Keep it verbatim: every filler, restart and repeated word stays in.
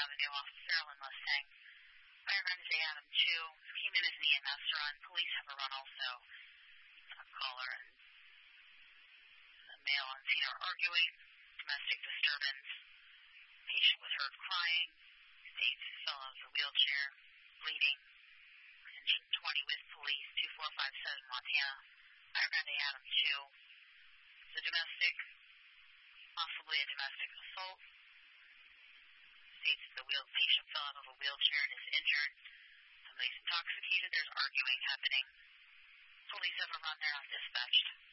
Avenue off of Fairland Mustang. Fire run is A Adam two. Came in as an E M S run. Police have a run also. A caller and the male on scene are arguing. Domestic disturbance. Patient was heard crying. States fell out of the wheelchair, bleeding. Engine twenty with police, two four five seven Montana. Fire run A Adam two. The domestic, possibly a domestic assault. States the wheel patient fell out of a wheelchair and is injured. Somebody's intoxicated. There's arguing happening. Police have a run. They're not dispatched.